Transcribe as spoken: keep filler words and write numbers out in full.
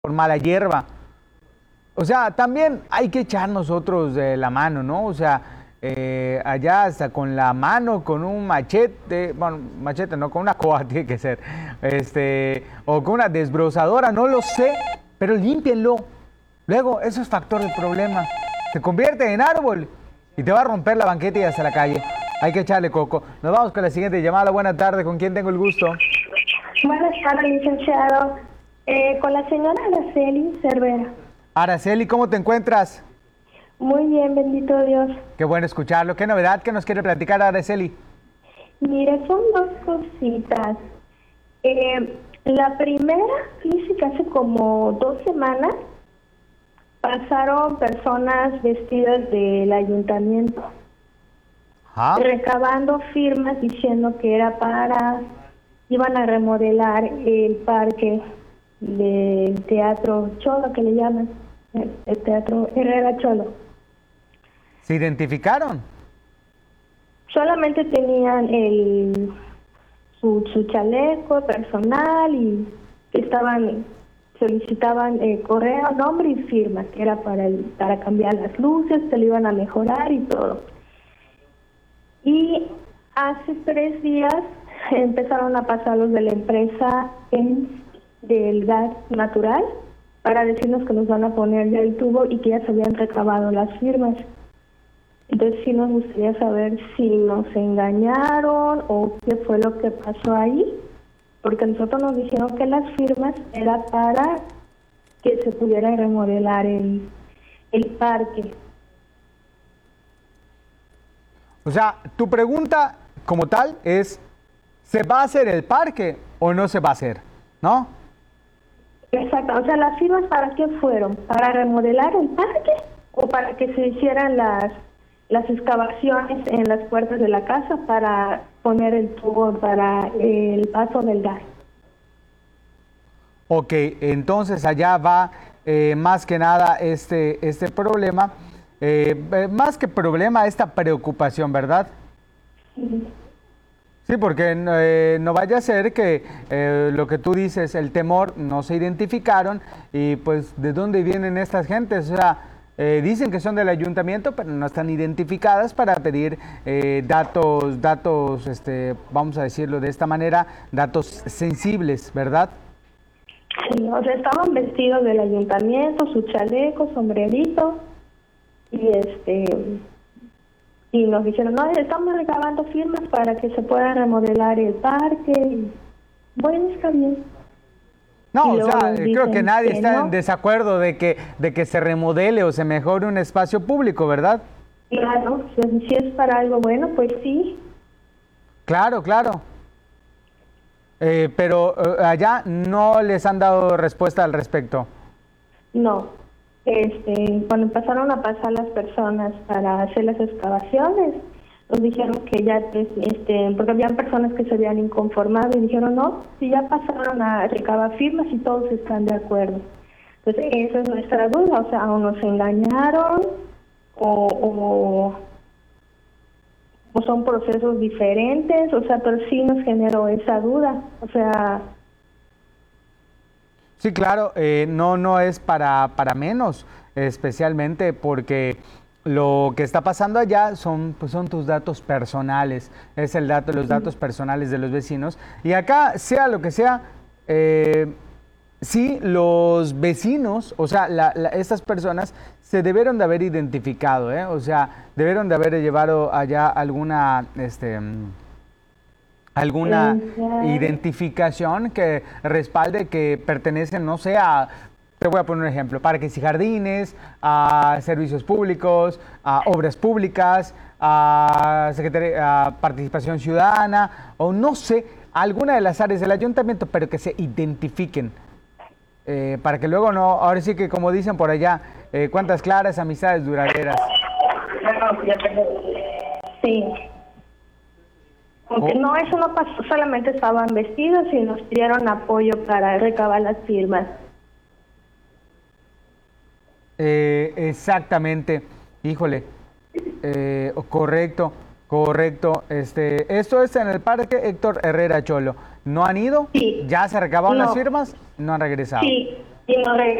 por mala hierba. O sea, también hay que echar nosotros de la mano, ¿no? O sea, eh, allá hasta con la mano, con un machete, bueno, machete no, con una coa tiene que ser, este, o con una desbrozadora, no lo sé, pero límpienlo. Luego, eso es factor del problema. Se convierte en árbol y te va a romper la banqueta y hasta la calle. Hay que echarle coco. Nos vamos con la siguiente llamada. Buenas tardes, ¿con quién tengo el gusto? Buenas tardes, licenciado. Eh, con la señora Araceli Cervera. Araceli, ¿cómo te encuentras? Muy bien, bendito Dios. Qué bueno escucharlo. ¿Qué novedad que nos quiere platicar, Araceli? Mire, son dos cositas. Eh, la primera, dice que hace como dos semanas pasaron personas vestidas del ayuntamiento, ¿Ah? recabando firmas diciendo que era para, iban a remodelar el parque del Teatro Cholo, que le llaman, el, el Teatro Herrera Cholo. ¿Se identificaron? Solamente tenían el su, su chaleco personal y estaban solicitaban eh, correo, nombre y firma, que era para el, para cambiar las luces, se lo iban a mejorar y todo. Y hace tres días empezaron a pasar los de la empresa en, del gas natural para decirnos que nos van a poner ya el tubo y que ya se habían recabado las firmas. Entonces sí nos gustaría saber si nos engañaron o qué fue lo que pasó ahí, porque nosotros nos dijeron que las firmas era para que se pudiera remodelar el, el parque. O sea, tu pregunta como tal es, ¿se va a hacer el parque o no se va a hacer? ¿No? Exacto, o sea, las firmas ¿para qué fueron? ¿Para remodelar el parque o para que se hicieran las las excavaciones en las puertas de la casa para poner el tubo para el paso del gas? Ok, entonces allá va eh, más que nada este, este problema, eh, eh, más que problema, esta preocupación, ¿verdad? Sí. Sí, porque eh, no vaya a ser que eh, lo que tú dices, el temor, no se identificaron y pues ¿de dónde vienen estas gentes? O sea, eh, dicen que son del ayuntamiento, pero no están identificadas para pedir eh, datos, datos, este, vamos a decirlo de esta manera, datos sensibles, ¿verdad? Sí, o sea, estaban vestidos del ayuntamiento, su chaleco, sombrerito, y este y nos dijeron, no, estamos recabando firmas para que se pueda remodelar el parque. Y, bueno, está bien. No, Y o sea, luego creo que dicen nadie que está no. en desacuerdo de que, de que se remodele o se mejore un espacio público, ¿verdad? Claro, si si es para algo bueno, pues sí. Claro, claro. Eh, pero eh, allá no les han dado respuesta al respecto. No, este, cuando empezaron a pasar las personas para hacer las excavaciones, nos dijeron que ya, pues, este, porque habían personas que se habían inconformado y dijeron, no, si ya pasaron a recabar firmas y todos están de acuerdo. Entonces, esa es nuestra duda, o sea, o nos engañaron o, o, o son procesos diferentes, o sea, pero sí nos generó esa duda, o sea... Sí, claro, eh, no, no es para, para menos, especialmente porque lo que está pasando allá son, pues son tus datos personales, es el dato, los datos personales de los vecinos. Y acá, sea lo que sea, eh, sí, los vecinos, o sea, la, la, estas personas se debieron de haber identificado, ¿eh? O sea, debieron de haber llevado allá alguna, este... alguna identificación que respalde que pertenecen, no sé, a, te voy a poner un ejemplo, parques y jardines, a servicios públicos, a obras públicas, a, secretaría, a participación ciudadana, o no sé, alguna de las áreas del ayuntamiento, pero que se identifiquen. Eh, para que luego no, ahora sí que como dicen por allá, eh, cuántas claras amistades duraderas. Sí. Porque no, eso no pasó, solamente estaban vestidos y nos dieron apoyo para recabar las firmas. Eh, exactamente, híjole, eh, correcto, correcto. Este, esto es en el Parque Héctor Herrera Cholo. ¿No han ido? Sí. ¿Ya se recabaron No. las firmas? No han regresado. Sí, y nos